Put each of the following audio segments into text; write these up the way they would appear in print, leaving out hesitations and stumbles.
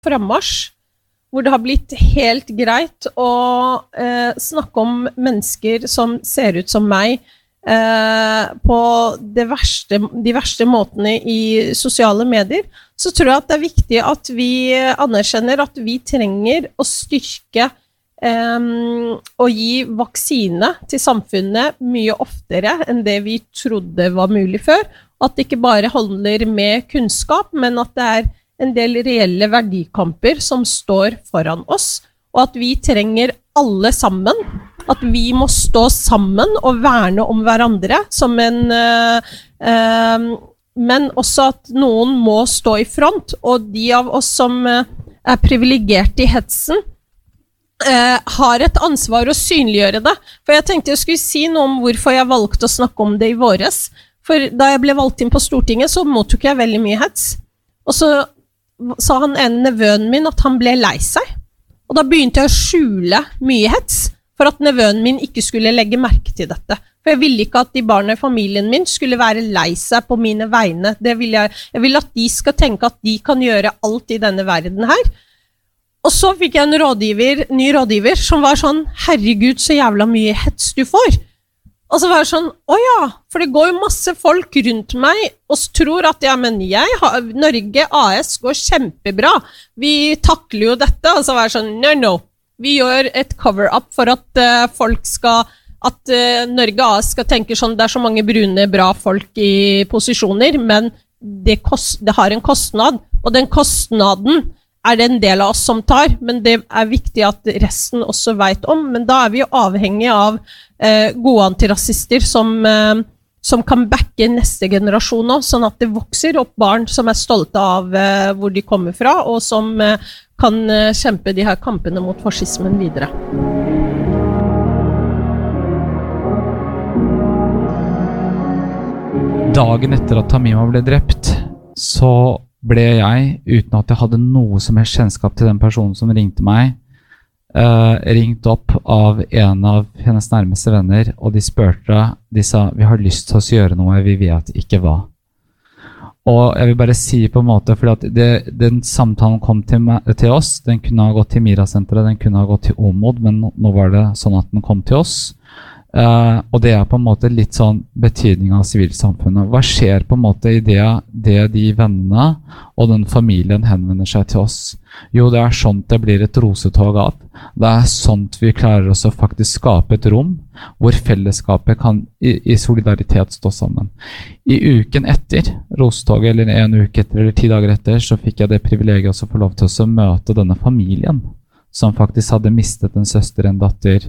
frammarsj, hvor det har blitt helt greit å snakke om mennesker som ser ut som meg på de verste måtene i sosiale medier, så tror jeg at det er viktig at vi anerkjenner at vi trenger å styrke og gi vaksine til samfunnet mye oftere enn det vi trodde var mulig før. At det ikke bare handler med kunnskap, men at det er en del reelle verdikamper som står foran oss, og at vi trenger alle sammen, at vi må stå sammen og verne om hverandre som men også at noen må stå i front, og de av oss som er privilegert i hetsen, har et ansvar å synliggjøre det. For jeg tenkte jeg skulle si noe om hvorfor jeg valgte å snakke om det i våres. For da jeg ble valgt inn på Stortinget, så mottok jeg veldig mye hets. Og så sa han nevøen min at han ble lei seg. Og da begynte jeg å skjule mye hets, for at nevøen min ikke skulle legge merke til dette. For jeg ville ikke at de barna i familien min skulle være lei seg på mine vegne. Jeg vil at de skal tenke at de kan gjøre alt i denne verden her. Og så fikk jeg en ny rådgiver, som var sånn, herregud, så jævla mye hets du får. Og så var det sånn, ja, for det går jo masse folk rundt meg og tror at, ja, men Norge AS går kjempebra. Vi takler jo dette. Og så var det sånn, no. Vi gjør et cover-up for at at Norge AS skal tenke sånn, det er så mange brune, bra folk i posisjoner, men det har en kostnad. Og den kostnaden er det en del av oss som tar, men det er viktig at resten også vet om. Men da er vi jo avhengig av gode antirasister som kan backe neste generasjon også, sånn at det vokser opp barn som er stolte av hvor de kommer fra, og som kan kjempe de her kampene mot fascismen videre. Dagen etter at Tamima ble drept, så ble jeg, uten at jeg hadde noe som helst kjennskap til den personen som ringte meg, ringt opp av en av hennes nærmeste venner, og de sa, vi har lyst til å gjøre noe vi vet ikke hva. Og jeg vil bare si på en måte, fordi at den samtalen kom til oss, den kunne ha gått til Mira-senteret, den kunne ha gått til Omod, men nå var det sånn at den kom til oss. Og det er på en måte litt sånn betydning av sivilsamfunnet. Hva skjer på en måte i det de vennene og den familien henvender seg til oss? Jo, det er sånt det blir et rosetog av. Det er sånt vi klarer oss å faktisk skape et rom hvor fellesskapet kan i solidaritet stå sammen. I uken etter rosetoget, eller en uke etter, eller 10 dager etter, så fikk jeg det privilegiet også å få lov til å møte denne familien, som faktisk hadde mistet en søster, en datter.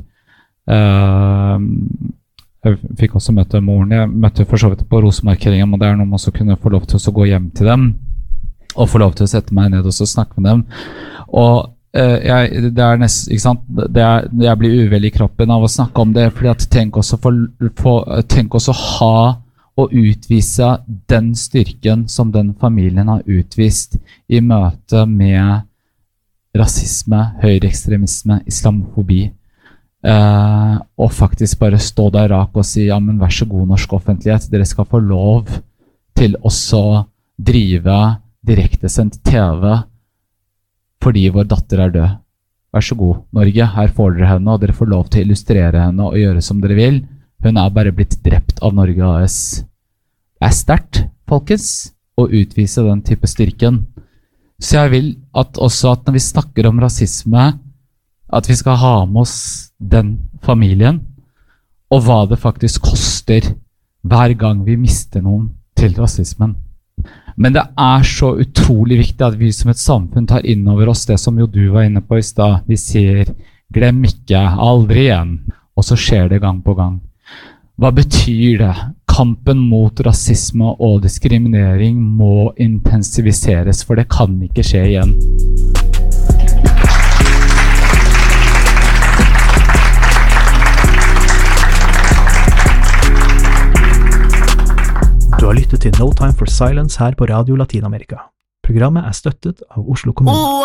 Jeg fikk også møte moren. Jeg møtte for så vidt på rosemarkeringen, men det er noe man også kunne få lov til å gå hjem til dem og få lov til å sette meg ned og snakke med dem. Og det er nesten, ikke sant, jeg blir uvel i kroppen av å snakke om det, fordi at tenk også ha og utvise den styrken som den familien har utvist i møte med rasisme, høyreekstremisme, islamofobi. Og faktisk bare stå der rak og si, ja, men vær så god norsk offentlighet, dere skal få lov til også drive direktesendt TV fordi vår datter er død. Vær så god, Norge, her får dere henne, og dere får lov til å illustrere henne og gjøre som dere vil. Hun er bare blitt drept av Norge AS. Det er sterkt, folkens, å utvise den type styrken. Så jeg vil at når vi snakker om rasisme, at vi skal ha med oss den familien, og hva det faktisk koster hver gang vi mister noen til rasismen. Men det er så utrolig viktig at vi som et samfunn tar inn over oss det som jo du var inne på i sted. Vi sier, glem ikke, aldri igjen. Og så skjer det gang på gang. Hva betyr det? Kampen mot rasisme og diskriminering må intensiviseres, for det kan ikke skje igjen. Du har lyttet til No Time for Silence her på Radio Latinamerika. Programmet er støttet av Oslo kommune.